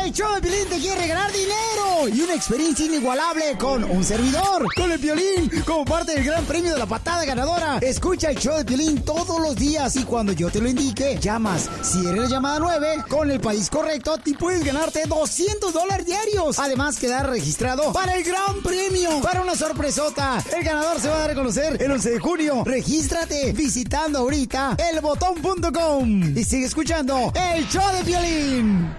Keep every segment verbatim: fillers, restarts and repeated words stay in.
El show de Piolín te quiere ganar dinero y una experiencia inigualable con un servidor, con el Piolín, como parte del gran premio de la patada ganadora. Escucha el show de Piolín todos los días y cuando yo te lo indique, llamas. Si eres la llamada nueve, con el país correcto, te puedes ganarte doscientos dólares diarios. Además, quedar registrado para el gran premio, para una sorpresota. El ganador se va a dar a conocer el once de junio. Regístrate visitando ahorita el botón punto com y sigue escuchando el show de Piolín.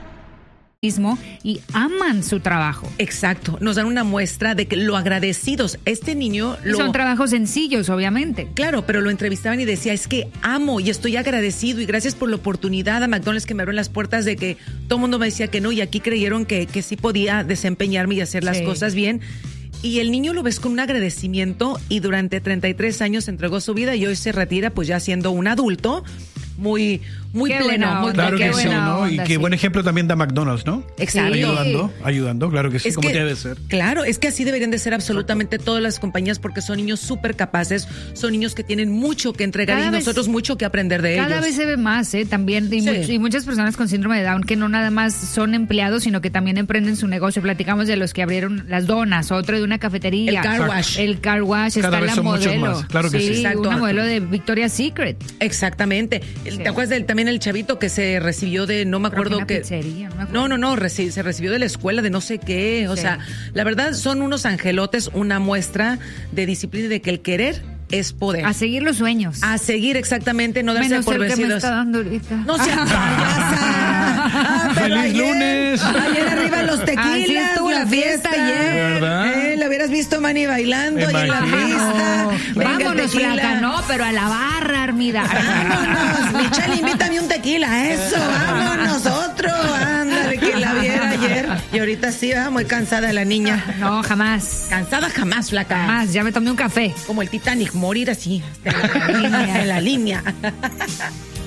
Y aman su trabajo. Exacto, nos dan una muestra de que lo agradecidos. Este niño lo... Son trabajos sencillos, obviamente. Claro, pero lo entrevistaban y decía, es que amo y estoy agradecido y gracias por la oportunidad a McDonald's que me abrió las puertas de que todo el mundo me decía que no y aquí creyeron que, que sí podía desempeñarme y hacer las sí. cosas bien. Y el niño lo ves con un agradecimiento y durante treinta y tres años entregó su vida y hoy se retira pues ya siendo un adulto muy muy qué pleno, onda, muy claro qué que sí, ¿no? onda, Y qué sí. buen ejemplo también da McDonald's, ¿no? Exacto. Ayudando, ayudando, claro que sí, Es como que, debe ser. Claro, es que así deberían de ser absolutamente Exacto. todas las compañías porque son niños súper capaces, son niños que tienen mucho que entregar cada y vez, nosotros mucho que aprender de cada ellos. Cada vez se ve más, ¿eh? También, y, sí. much, y muchas personas con síndrome de Down que no nada más son empleados, sino que también emprenden su negocio. Platicamos de los que abrieron las donas, otro de una cafetería. El car wash. El car wash, cada está vez la son modelo. Muchos más. Claro que sí. sí Exacto. Una modelo de Victoria's Secret. Exactamente. Sí. ¿Te acuerdas del, también el chavito que se recibió de, no me acuerdo qué? Pizzería, no, me no, no, no, reci- se recibió de la escuela de no sé qué. O sí. sea, la verdad son unos angelotes, una muestra de disciplina y de que el querer es poder. A seguir los sueños. A seguir exactamente, no darse menos por el vencidos. que me está dando ahorita. No seas payasa. ¡Feliz ayer, lunes! Ayer arriba los tequilas, así estuvo la fiesta ayer. ¿Verdad? Eh, la hubieras visto Manny bailando ahí en la pista. Vámonos, flaca, no, pero a la barra, Armida. Vámonos, Michelle, invítame un tequila, eso, vámonos, otro, ándale, que la viera ayer. Y ahorita sí, va muy cansada la niña. No, jamás. Cansada jamás, flaca. Jamás, ya me tomé un café. Como el Titanic, morir así, en la línea. En la línea.